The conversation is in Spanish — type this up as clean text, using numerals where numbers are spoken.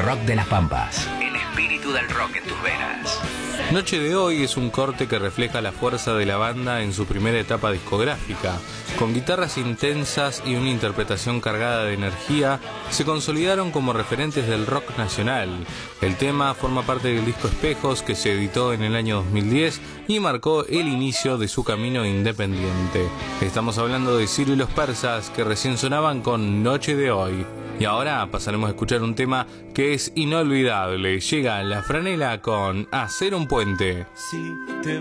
Rock de las Pampas. El espíritu del rock en tus venas. Noche de Hoy es un corte que refleja la fuerza de la banda en su primera etapa discográfica. Con guitarras intensas y una interpretación cargada de energía, se consolidaron como referentes del rock nacional. El tema forma parte del disco Espejos, que se editó en el año 2010 y marcó el inicio de su camino independiente. Estamos hablando de Ciro y los Persas, que recién sonaban con Noche de Hoy. Y ahora pasaremos a escuchar un tema que es inolvidable. Llega La Franela con Hacer un Puente.